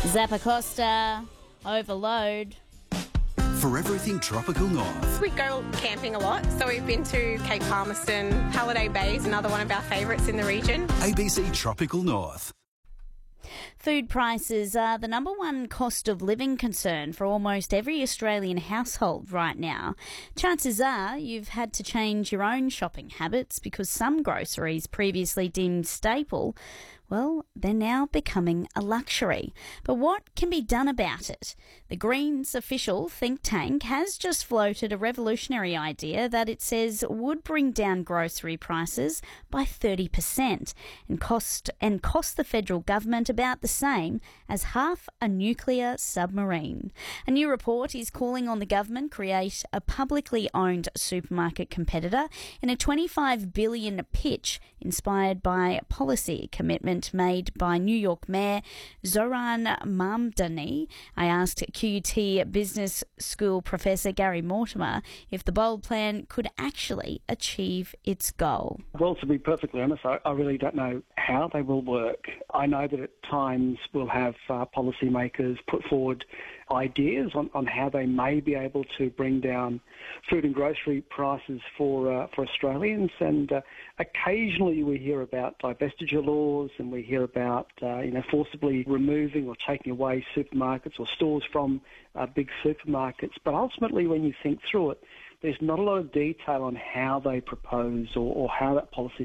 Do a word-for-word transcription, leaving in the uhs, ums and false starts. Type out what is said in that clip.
Zappacosta, Overload. For everything Tropical North. We go camping a lot, so we've been to Cape Palmerston. Halliday Bay is another one of our favourites in the region. A B C Tropical North. Food prices are the number one cost of living concern for almost every Australian household right now. Chances are you've had to change your own shopping habits because some groceries previously deemed staple, well, they're now becoming a luxury. But what can be done about it? The Greens official think tank has just floated a revolutionary idea that it says would bring down grocery prices by thirty percent and cost and cost the federal government about the same as half a nuclear submarine. A new report is calling on the government to create a publicly owned supermarket competitor in a twenty-five billion dollars pitch inspired by policy commitment made by New York Mayor Zoran Mamdani. I asked Q U T Business School Professor Gary Mortimer if the bold plan could actually achieve its goal. Well, to be perfectly honest, I, I really don't know how they will work. I know that at times we'll have uh, policymakers put forward ideas on, on how they may be able to bring down food and grocery prices for uh, for Australians, and uh, occasionally we hear about divestiture laws, and we hear about uh, you know forcibly removing or taking away supermarkets or stores from uh, big supermarkets. But ultimately, when you think through it, there's not a lot of detail on how they propose or, or how that policy